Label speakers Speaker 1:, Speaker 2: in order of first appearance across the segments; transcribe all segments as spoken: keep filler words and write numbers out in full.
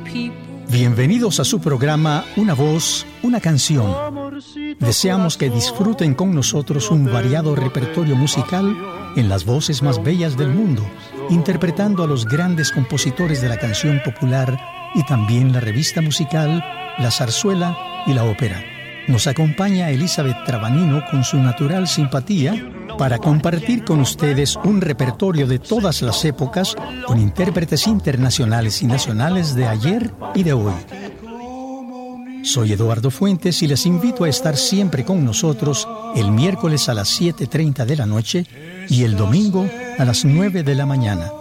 Speaker 1: Bienvenidos a su programa Una voz, una canción. Deseamos que disfruten con nosotros un variado repertorio musical en las voces más bellas del mundo, interpretando a los grandes compositores de la canción popular y también la revista musical, la zarzuela y la ópera. Nos acompaña Elizabeth Trabanino con su natural simpatía para compartir con ustedes un repertorio de todas las épocas con intérpretes internacionales y nacionales de ayer y de hoy. Soy Eduardo Fuentes y les invito a estar siempre con nosotros el miércoles a las siete y media de la noche y el domingo a las nueve de la mañana.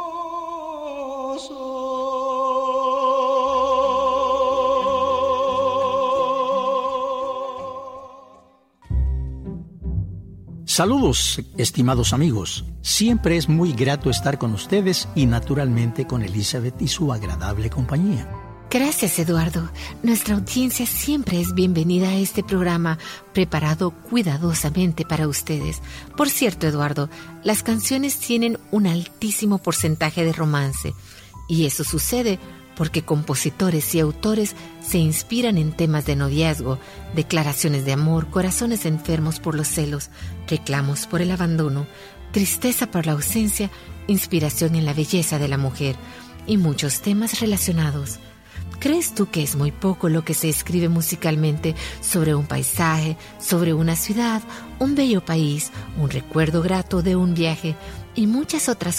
Speaker 1: Saludos, estimados amigos. Siempre es muy grato estar con ustedes y naturalmente con Elizabeth y su agradable compañía.
Speaker 2: Gracias, Eduardo. Nuestra audiencia siempre es bienvenida a este programa preparado cuidadosamente para ustedes. Por cierto, Eduardo, las canciones tienen un altísimo porcentaje de romance y eso sucede porque compositores y autores se inspiran en temas de noviazgo, declaraciones de amor, corazones enfermos por los celos, reclamos por el abandono, tristeza por la ausencia, inspiración en la belleza de la mujer y muchos temas relacionados. ¿Crees tú que es muy poco lo que se escribe musicalmente sobre un paisaje, sobre una ciudad, un bello país, un recuerdo grato de un viaje y muchas otras